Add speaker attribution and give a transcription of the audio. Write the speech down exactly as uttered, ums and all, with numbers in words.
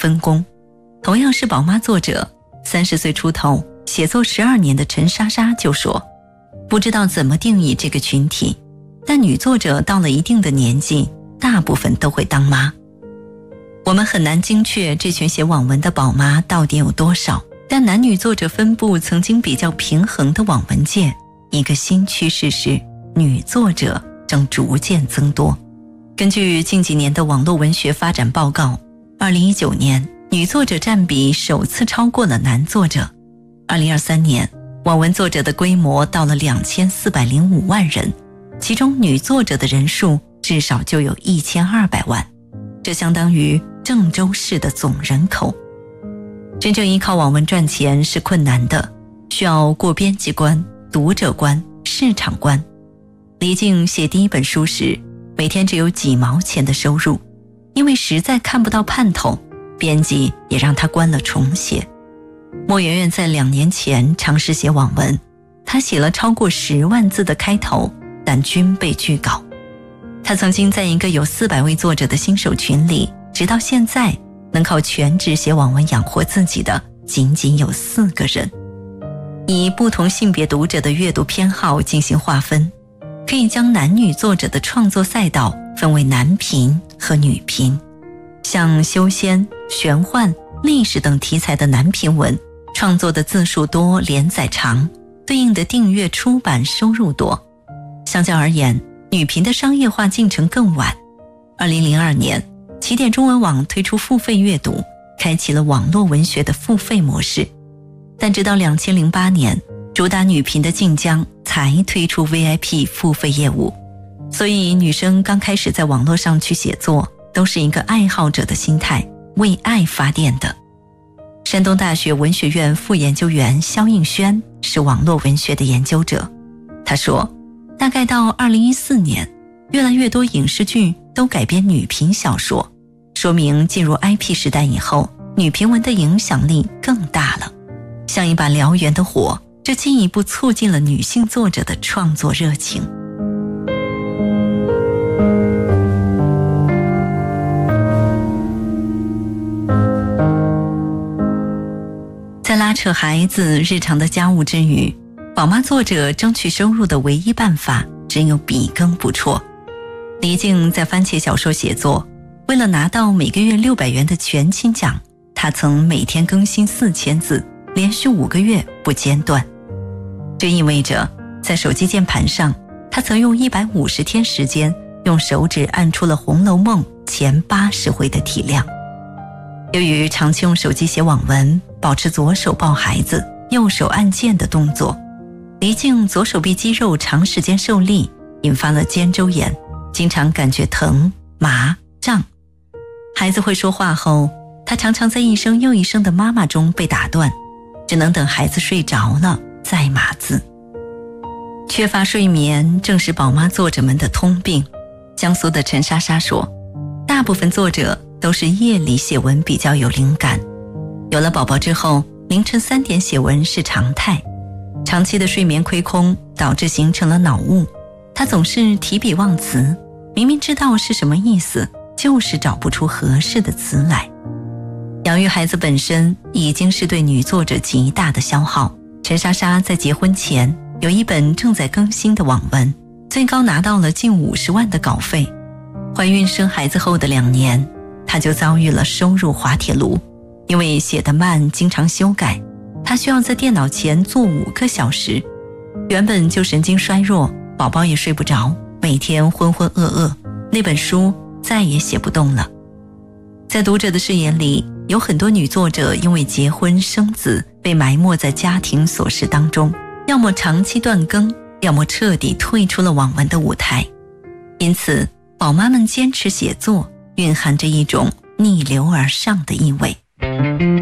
Speaker 1: 分工。同样是宝妈作者，三十岁出头写作十二年的陈莎莎就说，不知道怎么定义这个群体，但女作者到了一定的年纪，大部分都会当妈。我们很难精确这群写网文的宝妈到底有多少，但男女作者分布曾经比较平衡的网文界，一个新趋势是女作者正逐渐增多。根据近几年的网络文学发展报告，二零一九年女作者占比首次超过了男作者。二零二三年网文作者的规模到了两千四百零五万人，其中女作者的人数至少就有一千二百万，这相当于郑州市的总人口。真正依靠网文赚钱是困难的，需要过编辑关、读者关、市场关。黎静写第一本书时，每天只有几毛钱的收入，因为实在看不到盼头，编辑也让她关了重写。莫媛媛在两年前尝试写网文，她写了超过十万字的开头，但均被拒稿。她曾经在一个有四百位作者的新手群里，直到现在能靠全职写网文养活自己的仅仅有四个人。以不同性别读者的阅读偏好进行划分，可以将男女作者的创作赛道分为男频和女频。像修仙、玄幻、历史等题材的男频文，创作的字数多，连载长，对应的订阅出版收入多。相较而言，女频的商业化进程更晚。二零零二年起点中文网推出付费阅读，开启了网络文学的付费模式。但直到二零零八年，主打女频的晋江才推出 V I P 付费业务。所以女生刚开始在网络上去写作，都是一个爱好者的心态，为爱发电的。山东大学文学院副研究员肖应轩是网络文学的研究者，他说，大概到二零一四年，越来越多影视剧都改编女频小说，说明进入 I P 时代以后，女频文的影响力更大了。像一把燎原的火，这进一步促进了女性作者的创作热情。在拉扯孩子日常的家务之余，宝妈作者争取收入的唯一办法只有笔耕不辍。黎静在番茄小说写作，为了拿到每个月六百元的全勤奖，她曾每天更新四千字，连续五个月不间断。这意味着在手机键盘上，她曾用一百五十天时间用手指按出了《红楼梦》前八十回的体量。由于长期用手机写网文，保持左手抱孩子右手按键的动作，黎静左手臂肌肉长时间受力，引发了肩周炎，经常感觉疼、麻、胀。孩子会说话后，她常常在一声又一声的妈妈中被打断，只能等孩子睡着了再码字。缺乏睡眠正是宝妈作者们的通病。江苏的陈莎莎说，大部分作者都是夜里写文比较有灵感，有了宝宝之后，凌晨三点写文是常态。长期的睡眠亏空导致形成了脑雾，他总是提笔忘词，明明知道是什么意思，就是找不出合适的词来。养育孩子本身已经是对女作者极大的消耗。陈莎莎在结婚前有一本正在更新的网文，最高拿到了近五十万的稿费。怀孕生孩子后的两年，她就遭遇了收入滑铁卢，因为写得慢，经常修改，她需要在电脑前坐五个小时。原本就神经衰弱，宝宝也睡不着，每天浑浑噩噩，那本书再也写不动了。在读者的视野里，有很多女作者因为结婚生子被埋没在家庭琐事当中，要么长期断更，要么彻底退出了网文的舞台。因此宝妈们坚持写作，蕴含着一种逆流而上的意味。